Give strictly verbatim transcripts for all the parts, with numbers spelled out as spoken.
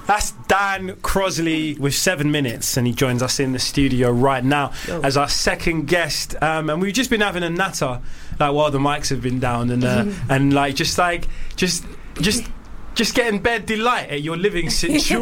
That's Dan Crosley with Seven Minutes, and he joins us in the studio right now Yo. as our second guest. Um, and we've just been having a natter, like while the mics have been down, and uh, and like just like just just. Just getting bare delight at your living situation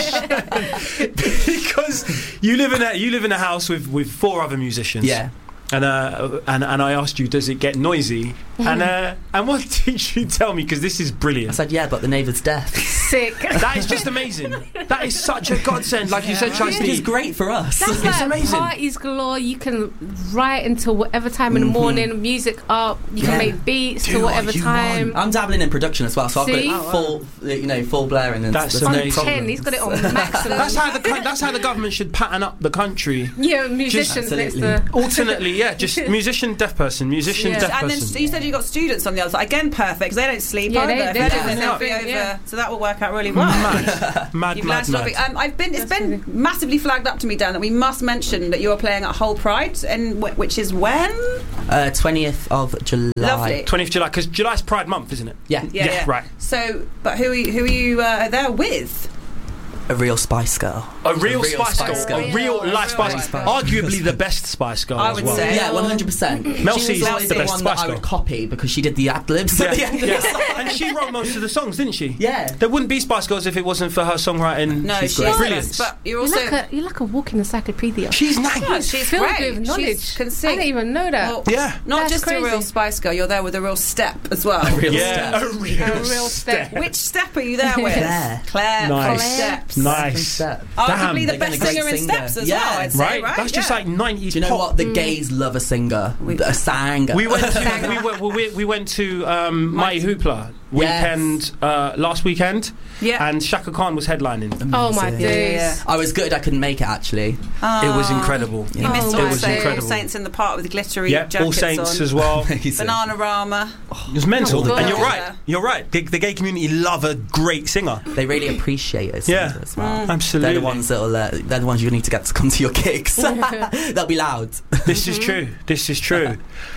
because you live in a you live in a house with, with four other musicians. Yeah. And uh, and and I asked you, does it get noisy? And uh, and what did you tell me? Because this is brilliant. I said, yeah, but the neighbour's deaf. Sick. That is just amazing. That is such a godsend. Like you said, Tracy. It's great for us. That's it's like amazing. Parties galore. You can write until whatever time in the morning. Mm-hmm. Music up. You yeah. can make beats Do to whatever time. Want. I'm dabbling in production as well, so See? I've got it full, oh, wow. you know, full blaring. And that's on amazing. ten. He's got it on maximum. That's how the that's how the government should pattern up the country. Yeah, musicians next to. Alternately, yeah, just musician, deaf person, musician, Yeah. deaf And person. then you said you got students on the other side. Again, perfect, because they don't sleep Yeah, either. they- they They're don't doing sleep, every over, yeah. so that will work out really well. Mad, mad, You've mad, learned something. mad. Um, I've been. It's That's been crazy. massively flagged up to me, Dan, that we must mention that you are playing at Whole Pride, and wh- which is when? Uh, twentieth of July. Lovely. twentieth of July, because July's Pride Month, isn't it? Yeah. Yeah, Yeah, yeah. right. So, but who are you, who are you uh, there with? A real Spice Girl. A real, A real Spice, Spice Girl. Girl. A real Real, life real Spice life Girl. Girl. Arguably the best Spice Girl I as would well. say. Yeah, one hundred percent. Mel She C's was always the the best one Spice that I Girl. would copy because she did the ad-libs Yeah, at the end of yeah. the song. And she wrote most of the songs, didn't she? Yeah. There wouldn't be Spice Girls if it wasn't for her songwriting. No, She's she's great. Brilliant. But you're You're also. like, a, you're like a walking encyclopedia. She's nice. Yeah, she's Filled great. with knowledge. She can I sing. didn't even know that. Well, Yeah. Not That's just crazy. a real Spice Girl, you're there with a real step as well. A real Yeah, step. a real, A real step. Which step are you there with? Claire. Claire. Nice. From Steps. Nice. Step. Arguably the Again, best a great singer in singer. Steps as Yeah. well, I'd say, Right? right? That's just Yeah. like nineties Do you know pop. what? The gays love a singer. A singer. We went to we went, well, we, we went to um, Mighty Hoopla weekend uh, last weekend, Yeah. and Shaka Khan was headlining. Oh my Amazing. days. Yeah, yeah, yeah. I was good. I couldn't make it actually. It was incredible. You missed Oh, all it was Saints- incredible. All Saints in the Park with glittery Yeah, jackets All Saints on. as well. Amazing. Bananarama. It was mental, Oh, and you're God. right. You're right. The, the gay community love a great singer. They really appreciate it. Yeah. as well. Absolutely. They're the ones that'll. Uh, they're the ones you need to get to come to your gigs. They'll be loud. This is true. This is true.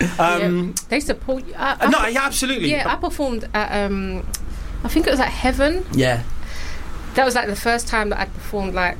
Um, Yeah. They support you. I, I, no, yeah, absolutely. yeah, I performed at, um, I think it was at Heaven. Yeah. That was like the first time that I performed like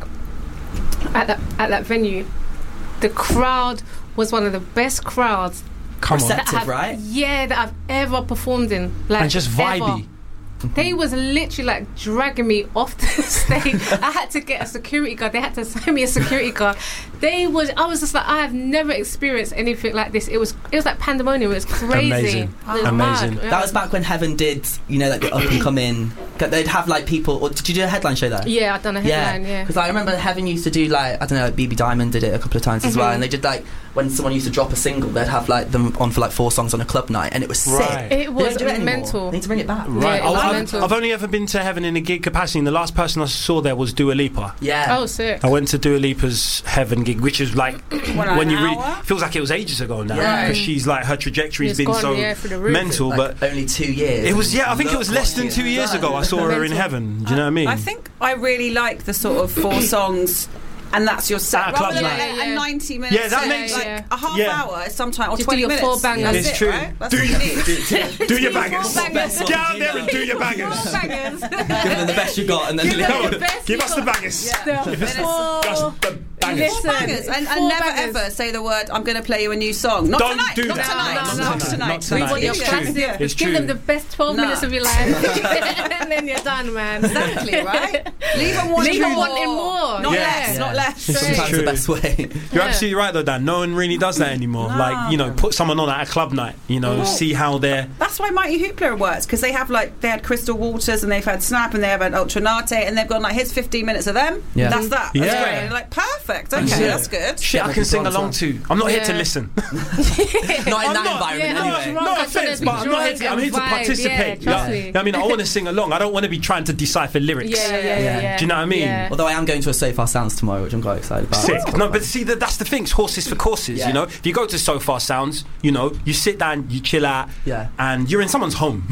at that at that venue. The crowd was one of the best crowds Come on. that Receptive, I've, right? yeah, that I've ever performed in. Like And just ever. vibey. They was literally like dragging me off the stage. I had to get a security guard. They had to sign me a security guard. They was. I was just like, I have never experienced anything like this. It was. It was like pandemonium. It was crazy. Amazing. It was Amazing. mad. Yeah. That was back when Heaven did, you know, like the up and coming. They'd have like people. Or did you do a headline show there? Yeah, I've done a headline. Yeah. Because I remember Heaven used to do like I don't know, B B Diamond did it a couple of times as well, Mhm. and they did like when someone used to drop a single, they'd have like them on for like four songs on a club night, and it was Right. sick. It They was don't do it anymore. mental. They need to bring it back. Right. Yeah, it was I've, mental. I've only ever been to Heaven in a gig capacity, and the last person I saw there was Dua Lipa. Yeah. Oh, sick. I went to Dua Lipa's Heaven gig, which is like What, when an you really hour? feels like it was ages ago now, Yeah. because she's like her trajectory's It's been gone, so yeah, through the roof. mental. Like, but only two years. it was yeah, I think it Look was less what than you've two years done. ago I saw her in Mental. Heaven. Do you know what I mean? I think I really like the sort of four songs. And that's your set, At a club rather than night. like Yeah, a yeah. ninety minute Yeah, that set, makes- like yeah. a half Yeah. hour sometimes, or Just do twenty your minutes. four bangers. That's It's it, true. right? That's Do what you- you need. do your bangers. Four bangers. Get out there and do your bangers. Four bangers. Give them the best you got, and then Give them Come the on, best give you us the got. bangers. Yeah. Give us Four- just the bangers. Listen. Four bangers, and, and Four never bangers. ever say the word "I'm going to play you a new song." Not Don't tonight. do not that. tonight. No, Not no, no, tonight. not tonight. We want your It's classic. true. It's Give true. them the best twelve Nah. minutes of your life, and then you're done, man. Exactly, right? Leave them wanting Leave them more. wanting more. Not Yeah. less. Yeah. Not less. Sometimes true. the best way. You're Yeah. absolutely right though, Dan. No one really does that anymore. No. Like, you know, put someone on at a club night, you know, Well, see how they're That's why Mighty Hoopla works, because they have like they had Crystal Waters and they've had Snap and they have had Ultra Nate and they've gone like here's fifteen minutes of them. Yeah. That's that. That's Yeah. great. And you're like perfect. Okay, Yeah. that's good. shit I Get can like sing a along dance to. I'm not here to Yeah. listen. Not in I'm that not- environment yeah, no, anyway. it's wrong. No I'm trying offense, to but be I'm not here to, drunk I'm here to and vibe. participate. Yeah, trust Yeah. me. I mean, I want to sing along. I don't want to be trying to decipher lyrics. Yeah, yeah, yeah, Yeah. yeah. Do you know what I mean? Yeah. Although I am going to a So Far Sounds tomorrow, which I'm quite excited about. Sick. No, but see, that, that's the thing. It's horses for courses, Yeah. you know? If you go to So Far Sounds, you know, you sit down, you chill out, Yeah. and you're in someone's home.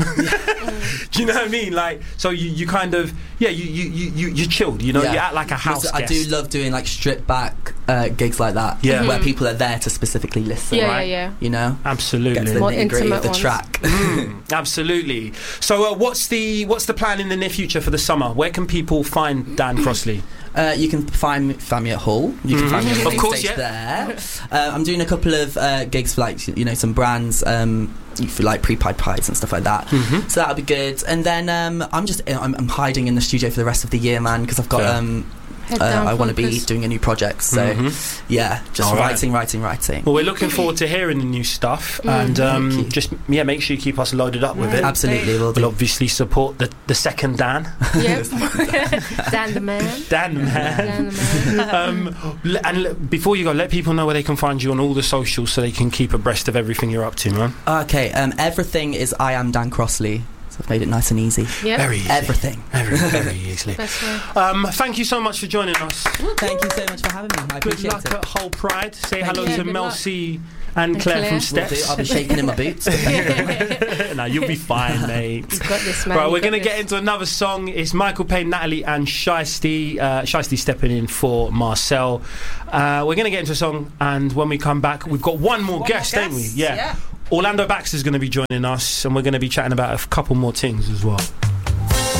Do you know what I mean? Like, so you, you kind of, yeah, you, you, you, you, you're chilled, you know? Yeah. You act like a house I guest. do love doing like stripped back uh, gigs like that, Yeah. where people are there to specifically listen. Yeah, Right. yeah, You know, Absolutely. get to the More nitty gritty of intimate the ones. track. Mm, absolutely. So, uh, what's the what's the plan in the near future for the summer? Where can people find Dan Crossley? Uh, you can find me, find me at Hall. You can Mhm. find me on the Of main course, stage yeah. there. Uh, I'm doing a couple of uh, gigs for like you know some brands um, for like pre-pied pies and stuff like that. Mhm. So that'll be good. And then um, I'm just I'm, I'm hiding in the studio for the rest of the year, man, because I've got Fair. um, Head uh, down I want to be focus. doing a new project. So Mhm. yeah, just All right. writing, writing, writing. Well, we're looking forward to hearing the new stuff, Mm. and um, Thank you. just yeah, make sure you keep us loaded up with it. Absolutely, we'll We'll do. obviously support the the second Dan, Yep. Dan the man. Dan the man. Dan the man. Um, l- and l- before you go, let people know where they can find you on all the socials so they can keep abreast of everything you're up to, man. Okay, um, everything is I am Dan Crossley. So I've made it nice and easy. Yep. Very easy. Everything. Very, very easily. That's right. Um, thank you so much for joining us. Thank you so much for having me. I Good appreciate luck it. at Whole Pride. Say Thank hello you. to Yeah, Mel good C and And Claire, Claire. from Will do. Steps. I'll be shaking in my boots. No, you'll be fine, mate. You've got this, man. Right, You've we're got going to get this. into another song. It's Michael Payne, Natalie, and Shiesty. Uh, Shiesty stepping in for Marcel. Uh, we're going to get into a song, and when we come back, we've got one more One guest, more ain't we? guest, Yeah. yeah. Orlando Baxter's going to be joining us, and we're going to be chatting about a couple more things as well.